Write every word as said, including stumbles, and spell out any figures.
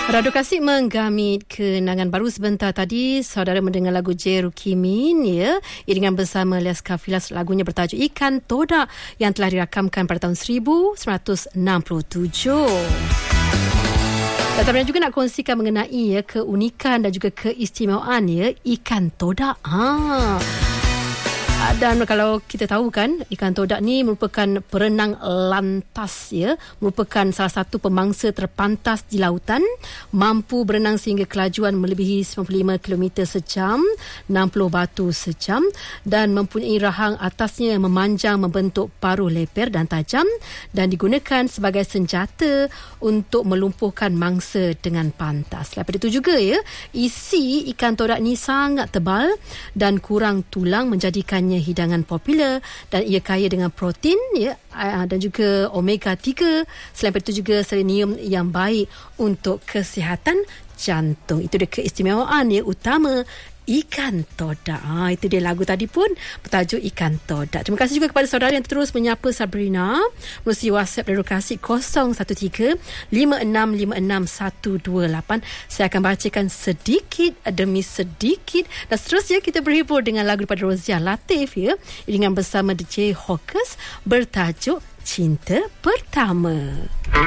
Radio Kasih menggamit kenangan baru sebentar tadi. Saudara mendengar lagu J. Rukimin, ya, iringan bersama Les Kafilas. Lagunya bertajuk Ikan Todak yang telah dirakamkan pada tahun seribu sembilan ratus enam puluh tujuh. Dan sebenarnya juga nak kongsikan mengenai ya, keunikan dan juga keistimewaan ya, ikan todak. Ha. Dan kalau kita tahu kan, ikan todak ni merupakan perenang lantas, ya, merupakan salah satu pemangsa terpantas di lautan, mampu berenang sehingga kelajuan melebihi sembilan puluh lima kilometer sejam, enam puluh batu sejam, dan mempunyai rahang atasnya yang memanjang membentuk paruh leper dan tajam, dan digunakan sebagai senjata untuk melumpuhkan mangsa dengan pantas. Lepas itu juga ya, isi ikan todak ni sangat tebal dan kurang tulang, menjadikannya hidangan popular, dan ia kaya dengan protein ya, dan juga omega tiga. Selain itu juga selenium yang baik untuk kesihatan jantung. Itu dia keistimewaan ya utama ikan todak. Ha, itu dia lagu tadi pun bertajuk Ikan Todak. Terima kasih juga kepada saudara yang terus menyapa Sabrina melalui WhatsApp Radio Kasih kosong satu tiga lima enam lima enam satu dua lapan. Saya akan bacakan sedikit demi sedikit, dan seterusnya kita berhibur dengan lagu daripada Rozia Latif ya, dengan bersama D J Hawkers bertajuk Cinta Pertama.